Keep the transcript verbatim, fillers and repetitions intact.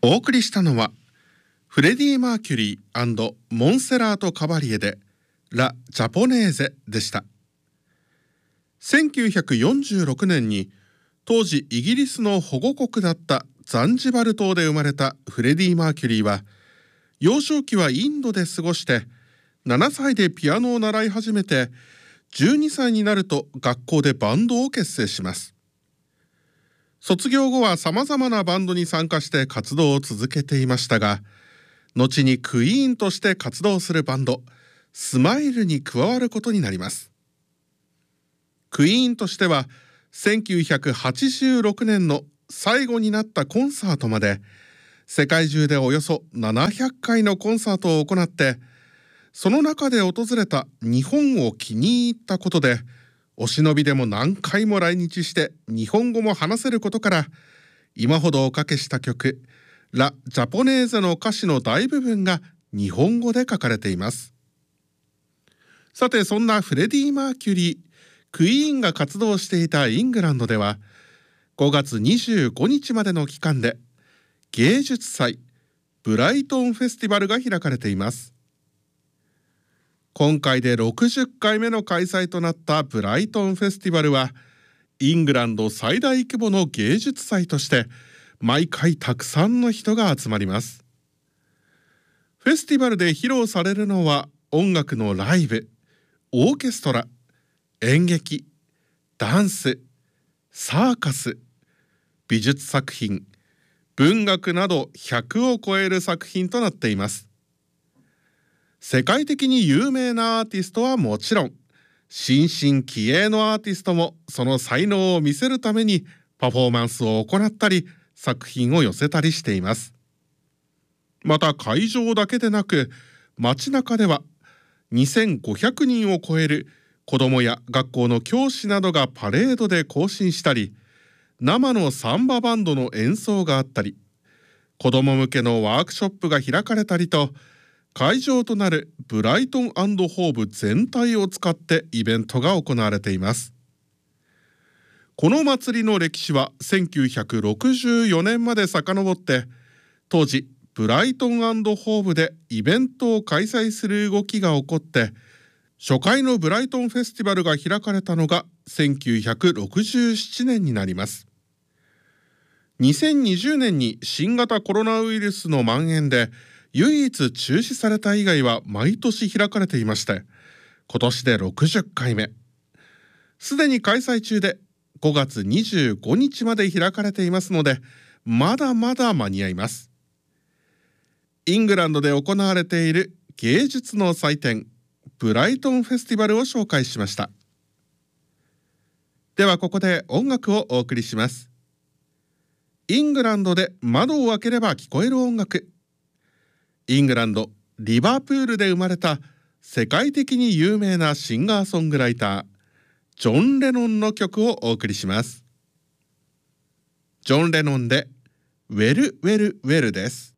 お送りしたのはフレディ・マーキュリー&モンセラート・カバリエでラ・ジャポネーゼでした。せんきゅうひゃくよんじゅうろくねんに当時イギリスの保護国だったザンジバル島で生まれたフレディ・マーキュリーは、幼少期はインドで過ごして、ななさいでピアノを習い始めて、じゅうにさいになると学校でバンドを結成します。卒業後はさまざまなバンドに参加して活動を続けていましたが、後にクイーンとして活動するバンドスマイルに加わることになります。クイーンとしてはせんきゅうひゃくはちじゅうろくねんの最後になったコンサートまで世界中でおよそななひゃっかいのコンサートを行って、その中で訪れた日本を気に入ったことで、お忍びでも何回も来日して日本語も話せることから、今ほどおかけした曲ラ・ジャポネーゼの歌詞の大部分が日本語で書かれています。さて、そんなフレディ・マーキュリー、クイーンが活動していたイングランドではごがつにじゅうごにちまでの期間で芸術祭ブライトンフェスティバルが開かれています。今回でろくじゅっかいめの開催となったブライトンフェスティバルは、イングランド最大規模の芸術祭として毎回たくさんの人が集まります。フェスティバルで披露されるのは音楽のライブ、オーケストラ、演劇、ダンス、サーカス、美術作品、文学などひゃくを超える作品となっています。世界的に有名なアーティストはもちろん、新進気鋭のアーティストもその才能を見せるためにパフォーマンスを行ったり作品を寄せたりしています。また会場だけでなく、街中ではにせんごひゃくにんを超える子どもや学校の教師などがパレードで行進したり、生のサンババンドの演奏があったり、子ども向けのワークショップが開かれたりと、会場となるブライトン&ホーブ全体を使ってイベントが行われています。この祭りの歴史はせんきゅうひゃくろくじゅうよねんまで遡って、当時ブライトン&ホーブでイベントを開催する動きが起こって、初回のブライトンフェスティバルが開かれたのがせんきゅうひゃくろくじゅうななねんになります。にせんにじゅうねんに新型コロナウイルスの蔓延で唯一中止された以外は毎年開かれていまして、今年でろくじゅっかいめ。すでに開催中でごがつにじゅうごにちまで開かれていますので、まだまだ間に合います。イングランドで行われている芸術の祭典ブライトンフェスティバルを紹介しました。ではここで音楽をお送りします。イングランドで窓を開ければ聞こえる音楽。イングランド・リバプールで生まれた世界的に有名なシンガーソングライタージョン・レノンの曲をお送りします。ジョン・レノンでウェル・ウェル・ウェルです。